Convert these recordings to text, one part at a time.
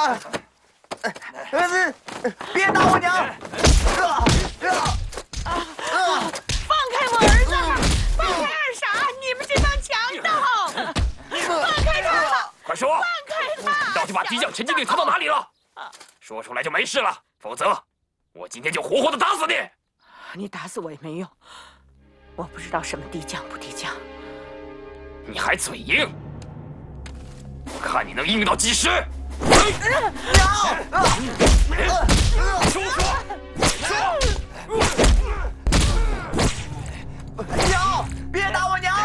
别打我娘！ 放开我儿子！放开二傻！你们这帮强盗！放开他！ 快说！ 放开他！ 你到底把敌将陈金定藏到哪里了？说出来就没事了，否则我今天就活活的打死你！ 你打死我也没用，我不知道什么敌将不敌将。 你还嘴硬？我看你能硬到几时？ 娘，别打我娘！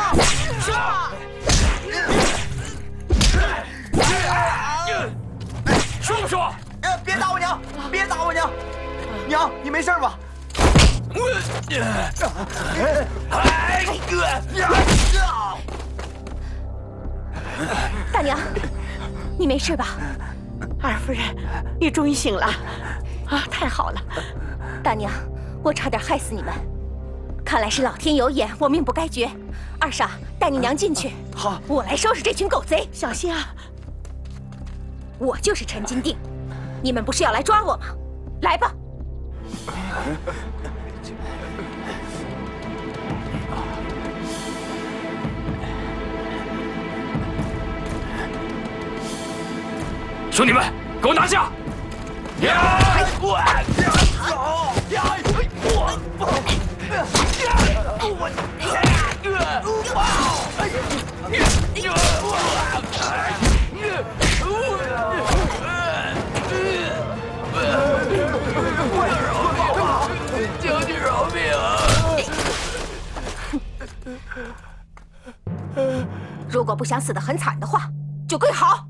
说不说？ 别打我娘！别打我娘！娘，你没事吧？ 大娘，你没事吧？ 二夫人，你终于醒了，啊，太好了！ 大娘，我差点害死你们，看来是老天有眼，我命不该绝。二傻，带你娘进去。 好， 我来收拾这群狗贼。 小心啊！ 我就是陈金定，你们不是要来抓我吗？来吧！ 兄弟们，给我拿下！ 求你饶命啊！ 如果不想死得很惨的话，就跪好。